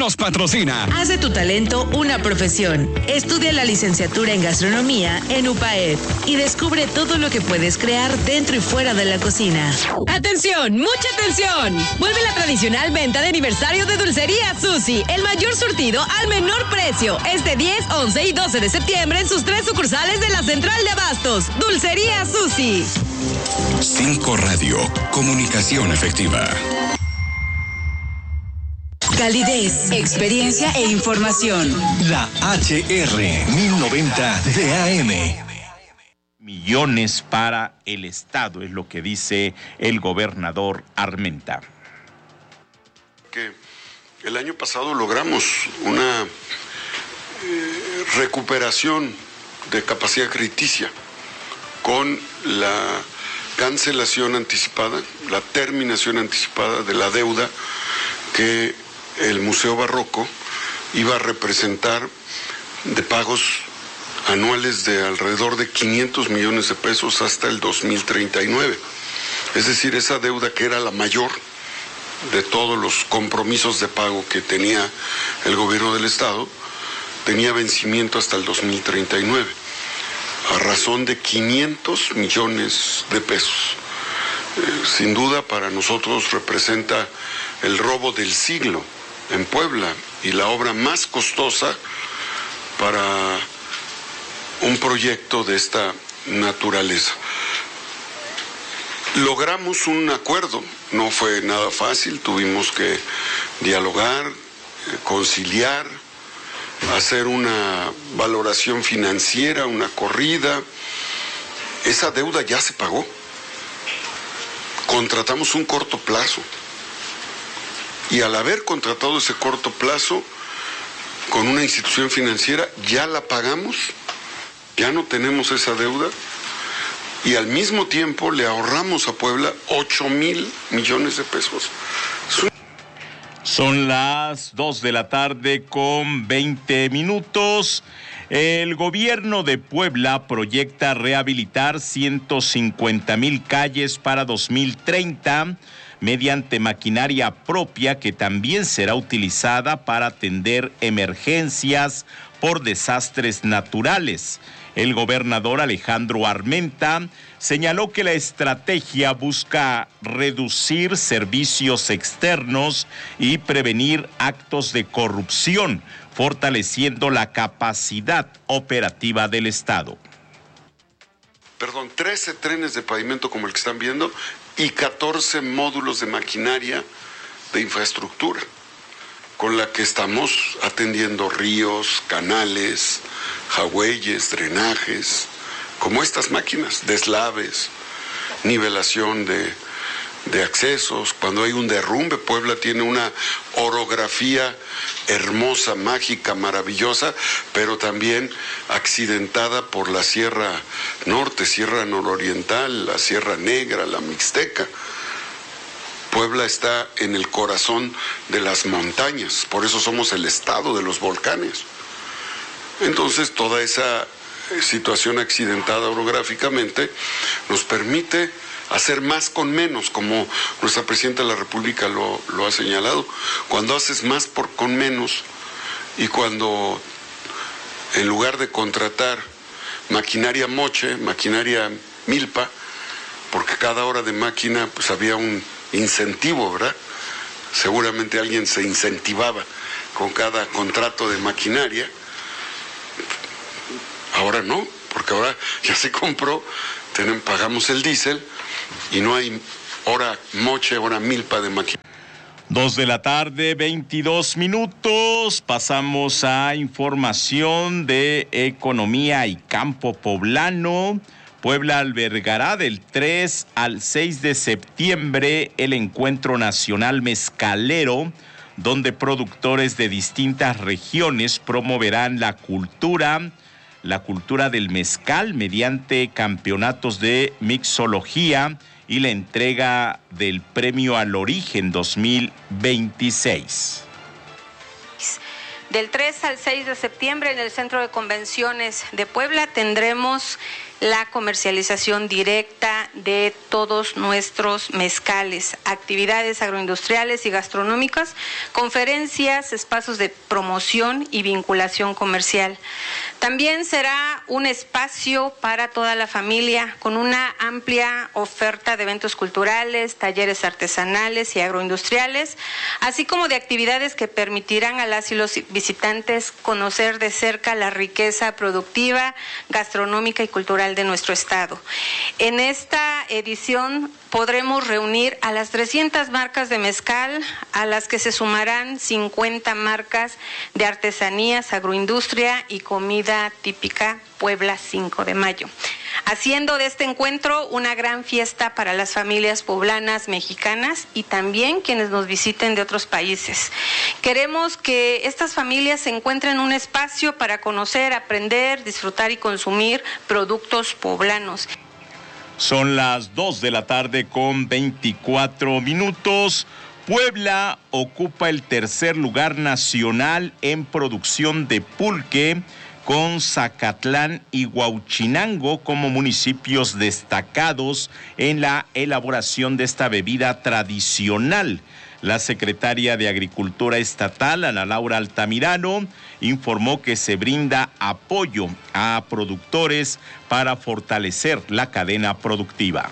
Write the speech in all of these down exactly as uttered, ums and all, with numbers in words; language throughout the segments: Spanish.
nos patrocina. Haz de tu talento una profesión. Estudia la licenciatura en gastronomía en U P A E P y descubre todo lo que puedes crear dentro y fuera de la cocina. ¡Atención! ¡Mucha atención! Vuelve la tradicional venta de aniversario de Dulcería Susi. El mayor surtido al menor precio. Este diez, once y doce de septiembre en sus tres sucursales de la Central de Abastos. Dulcería Susi. Cinco Radio. Comunicación efectiva. Calidez, experiencia e información. La H R mil noventa de A M. Millones para el Estado, es lo que dice el gobernador Armenta. Que el año pasado logramos una eh, recuperación de capacidad crediticia con la cancelación anticipada, la terminación anticipada de la deuda que el Museo Barroco iba a representar de pagos anuales de alrededor de quinientos millones de pesos hasta el dos mil treinta y nueve. Es decir, esa deuda que era la mayor de todos los compromisos de pago que tenía el gobierno del Estado, tenía vencimiento hasta el dos mil treinta y nueve, a razón de quinientos millones de pesos. Eh, sin duda para nosotros representa el robo del siglo en Puebla y la obra más costosa para un proyecto de esta naturaleza. Logramos un acuerdo, no fue nada fácil, tuvimos que dialogar, conciliar, hacer una valoración financiera, una corrida. Esa deuda ya se pagó. Contratamos un corto plazo. Y al haber contratado ese corto plazo con una institución financiera, ya la pagamos, ya no tenemos esa deuda. Y al mismo tiempo le ahorramos a Puebla ocho mil millones de pesos. Son las dos de la tarde con veinte minutos. El gobierno de Puebla proyecta rehabilitar ciento cincuenta mil calles para dos mil treinta mediante maquinaria propia que también será utilizada para atender emergencias por desastres naturales. El gobernador Alejandro Armenta señaló que la estrategia busca reducir servicios externos y prevenir actos de corrupción, fortaleciendo la capacidad operativa del Estado. Perdón, trece trenes de pavimento como el que están viendo y catorce módulos de maquinaria de infraestructura, con la que estamos atendiendo ríos, canales, jagüeyes, drenajes, como estas máquinas, deslaves, nivelación de, de accesos. Cuando hay un derrumbe, Puebla tiene una orografía hermosa, mágica, maravillosa, pero también accidentada por la Sierra Norte, Sierra Nororiental, la Sierra Negra, la Mixteca. Puebla está en el corazón de las montañas, por eso somos el estado de los volcanes. Entonces, toda esa situación accidentada orográficamente nos permite hacer más con menos, como nuestra presidenta de la República lo, lo ha señalado. Cuando haces más por con menos y cuando en lugar de contratar maquinaria moche, maquinaria milpa, porque cada hora de máquina pues había un incentivo, ¿verdad? Seguramente alguien se incentivaba con cada contrato de maquinaria. Ahora no, porque ahora ya se compró, tenemos, pagamos el diésel y no hay hora moche, hora milpa de maquinaria. Dos de la tarde, veintidós minutos. Pasamos a información de economía y campo poblano. Puebla albergará del tres al seis de septiembre el Encuentro Nacional Mezcalero, donde productores de distintas regiones promoverán la cultura, la cultura del mezcal mediante campeonatos de mixología y la entrega del Premio al Origen dos mil veintiséis. Del tres al seis de septiembre en el Centro de Convenciones de Puebla tendremos la comercialización directa de todos nuestros mezcales, actividades agroindustriales y gastronómicas, conferencias, espacios de promoción y vinculación comercial. También será un espacio para toda la familia con una amplia oferta de eventos culturales, talleres artesanales y agroindustriales, así como de actividades que permitirán a las y los visitantes conocer de cerca la riqueza productiva, gastronómica y cultural de nuestro estado. En esta edición podremos reunir a las trescientas marcas de mezcal, a las que se sumarán cincuenta marcas de artesanías, agroindustria y comida típica Puebla cinco de mayo, haciendo de este encuentro una gran fiesta para las familias poblanas, mexicanas y también quienes nos visiten de otros países. Queremos que estas familias se encuentren un espacio para conocer, aprender, disfrutar y consumir productos poblanos. Son las dos de la tarde con veinticuatro minutos. Puebla ocupa el tercer lugar nacional en producción de pulque, con Zacatlán y Huauchinango como municipios destacados en la elaboración de esta bebida tradicional. La secretaria de Agricultura Estatal, Ana Laura Altamirano, informó que se brinda apoyo a productores para fortalecer la cadena productiva.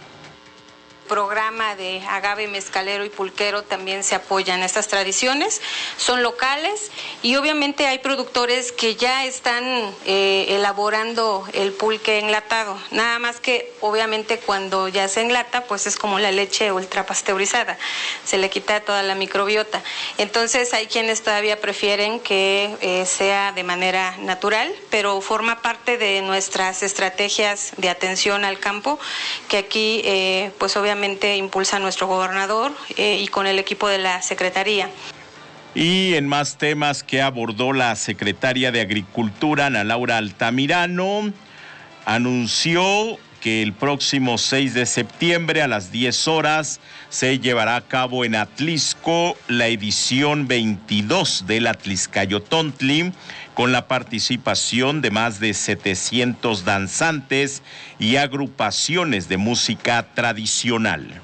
Programa de agave mezcalero y pulquero también se apoyan estas tradiciones, son locales y obviamente hay productores que ya están eh, elaborando el pulque enlatado, nada más que obviamente cuando ya se enlata pues es como la leche ultra pasteurizada, se le quita toda la microbiota, entonces hay quienes todavía prefieren que eh, sea de manera natural, pero forma parte de nuestras estrategias de atención al campo que aquí eh, pues obviamente impulsa nuestro gobernador eh, y con el equipo de la Secretaría. Y en más temas que abordó la secretaria de Agricultura, Ana Laura Altamirano, anunció que el próximo seis de septiembre a las diez horas se llevará a cabo en Atlisco la edición veintidós del Atliscayotontli, con la participación de más de setecientos danzantes y agrupaciones de música tradicional.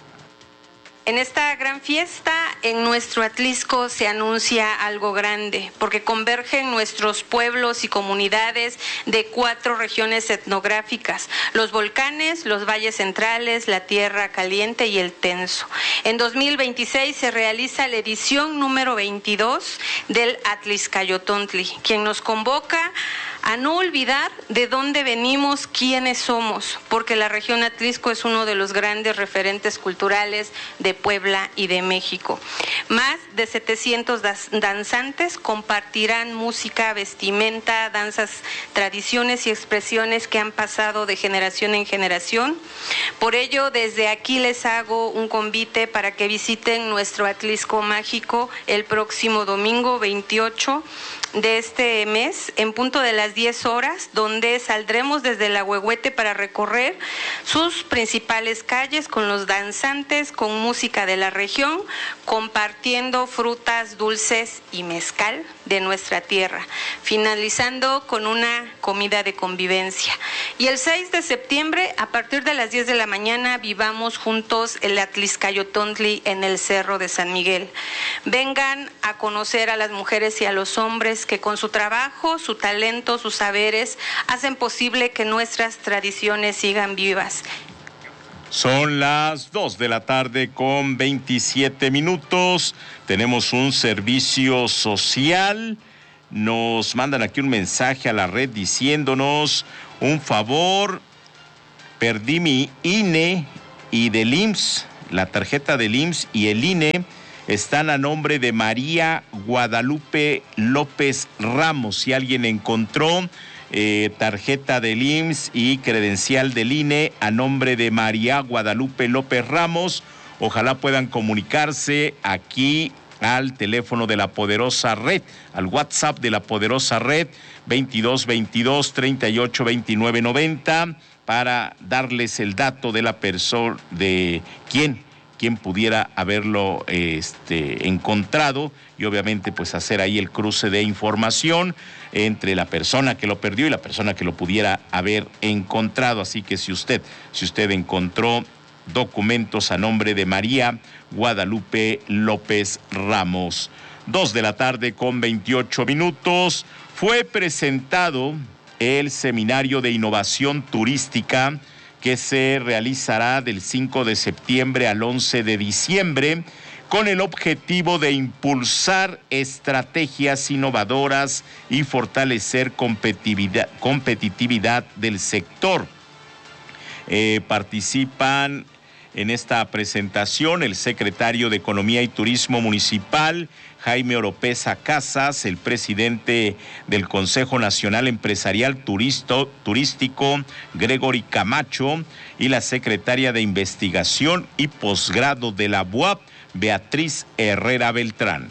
En esta gran fiesta, en nuestro Atlisco se anuncia algo grande, porque convergen nuestros pueblos y comunidades de cuatro regiones etnográficas, los volcanes, los valles centrales, la tierra caliente y el tenso. En dos mil veintiséis se realiza la edición número veintidós del Atliscayotontli, quien nos convoca a no olvidar de dónde venimos, quiénes somos, porque la región Atlisco es uno de los grandes referentes culturales de Puebla y de México. Más de setecientos danzantes compartirán música, vestimenta, danzas, tradiciones y expresiones que han pasado de generación en generación. Por ello, desde aquí les hago un convite para que visiten nuestro Atlisco mágico el próximo domingo veintiocho de este mes, en punto de las diez horas, donde saldremos desde el Ahuehuete para recorrer sus principales calles con los danzantes, con música de la región, compartiendo frutas, dulces y mezcal de nuestra tierra, finalizando con una comida de convivencia. Y el seis de septiembre, a partir de las diez de la mañana, vivamos juntos el Atliscayotontli en el Cerro de San Miguel. Vengan a conocer a las mujeres y a los hombres que con su trabajo, su talento, sus saberes, hacen posible que nuestras tradiciones sigan vivas. Son las dos de la tarde con veintisiete minutos. Tenemos un servicio social. Nos mandan aquí un mensaje a la red diciéndonos: un favor, perdí mi I N E y del I M S S, la tarjeta del I M S S y el I N E están a nombre de María Guadalupe López Ramos. Si alguien encontró eh, tarjeta del I M S S y credencial del I N E a nombre de María Guadalupe López Ramos, ojalá puedan comunicarse aquí al teléfono de la Poderosa Red, al WhatsApp de la Poderosa Red, veintidós veintidós treinta y ocho veintinueve noventa, para darles el dato de la persona, de quién quién pudiera haberlo este, encontrado y obviamente pues hacer ahí el cruce de información entre la persona que lo perdió y la persona que lo pudiera haber encontrado. Así que si usted, si usted encontró documentos a nombre de María Guadalupe López Ramos. Dos de la tarde con veintiocho minutos. Fue presentado el Seminario de Innovación Turística que se realizará del cinco de septiembre al once de diciembre con el objetivo de impulsar estrategias innovadoras y fortalecer competitividad, competitividad del sector. Eh, participan en esta presentación el secretario de Economía y Turismo Municipal, Jaime Oropesa Casas, el presidente del Consejo Nacional Empresarial Turisto, Turístico, Gregory Camacho, y la secretaria de Investigación y Posgrado de la U A P, Beatriz Herrera Beltrán.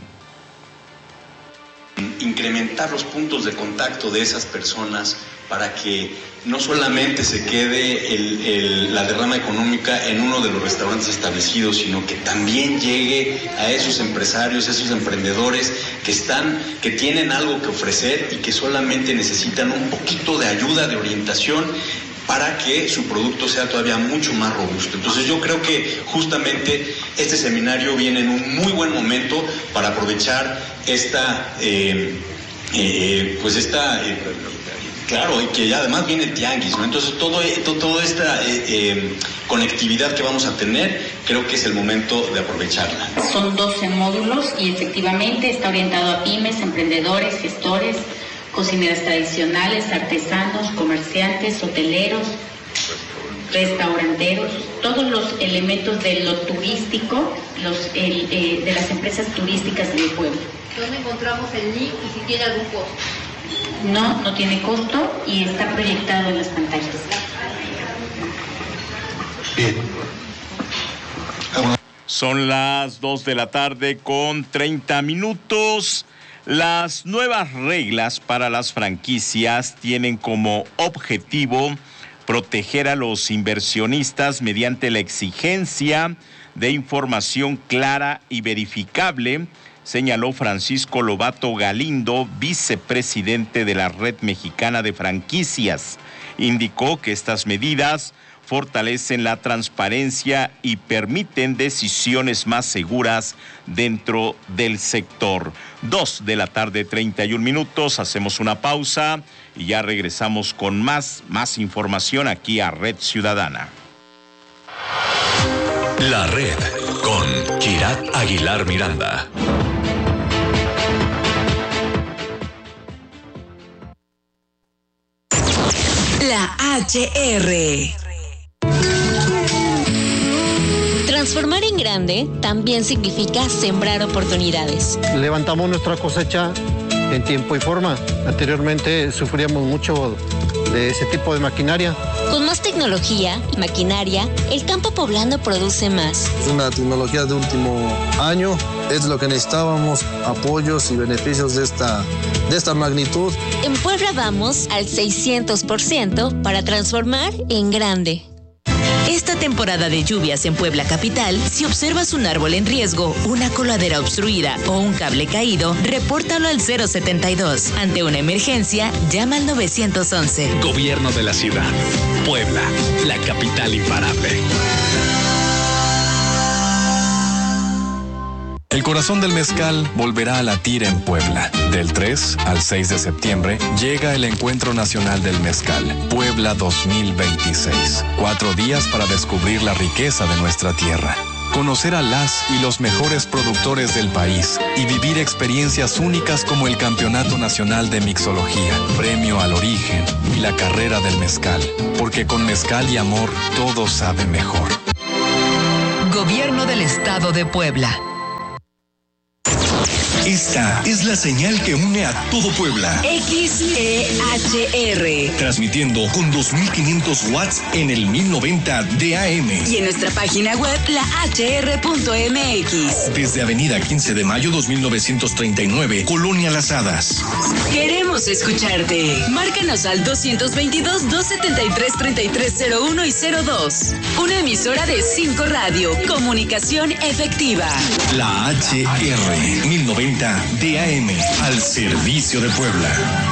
Incrementar los puntos de contacto de esas personas para que no solamente se quede el, el, la derrama económica en uno de los restaurantes establecidos, sino que también llegue a esos empresarios, esos emprendedores que están, que tienen algo que ofrecer y que solamente necesitan un poquito de ayuda, de orientación, para que su producto sea todavía mucho más robusto. Entonces yo creo que justamente este seminario viene en un muy buen momento para aprovechar esta, eh, eh, pues esta... Eh, Claro, y que además viene el tianguis, ¿no? Entonces, todo, todo, toda esta eh, eh, conectividad que vamos a tener, creo que es el momento de aprovecharla. Son doce módulos y efectivamente está orientado a pymes, emprendedores, gestores, cocineras tradicionales, artesanos, comerciantes, hoteleros, restauranteros, todos los elementos de lo turístico, los, el, eh, de las empresas turísticas del pueblo. ¿Dónde encontramos el link y si tiene algún costo? No, no tiene costo y está proyectado en las pantallas. Bien. Son las dos de la tarde con treinta minutos. Las nuevas reglas para las franquicias tienen como objetivo proteger a los inversionistas mediante la exigencia de información clara y verificable, señaló Francisco Lobato Galindo, vicepresidente de la Red Mexicana de Franquicias. Indicó que estas medidas fortalecen la transparencia y permiten decisiones más seguras dentro del sector. Dos de la tarde, treinta y un minutos, hacemos una pausa y ya regresamos con más, más información aquí a Red Ciudadana. La Red con Kirat Aguilar Miranda. La H R. Transformar en grande también significa sembrar oportunidades. Levantamos nuestra cosecha en tiempo y forma. Anteriormente sufríamos mucho de ese tipo de maquinaria. Con más tecnología y maquinaria, el campo poblano produce más. Es una tecnología de último año, es lo que necesitábamos, apoyos y beneficios de esta, de esta magnitud. En Puebla vamos al seiscientos por ciento para transformar en grande. Esta temporada de lluvias en Puebla Capital, si observas un árbol en riesgo, una coladera obstruida o un cable caído, repórtalo al cero setenta y dos. Ante una emergencia, llama al nueve once. Gobierno de la ciudad. Puebla, la capital imparable. El corazón del mezcal volverá a latir en Puebla. Del tres al seis de septiembre llega el Encuentro Nacional del Mezcal, Puebla dos mil veintiséis. Cuatro días para descubrir la riqueza de nuestra tierra, conocer a las y los mejores productores del país y vivir experiencias únicas como el Campeonato Nacional de Mixología, Premio al Origen y la Carrera del Mezcal. Porque con mezcal y amor todo sabe mejor. Gobierno del Estado de Puebla. Esta es la señal que une a todo Puebla. X E H R. Transmitiendo con dos mil quinientos watts en el mil noventa de A M. Y en nuestra página web, la H R punto M X. Desde Avenida quince de mayo dos mil novecientos treinta y nueve, Colonia Las Hadas. Queremos escucharte. Márcanos al dos veintidós, dos setenta y tres, treinta y tres cero uno y cero dos. Una emisora de cinco Radio. Comunicación efectiva. La H R mil noventa de A M. Al servicio de Puebla.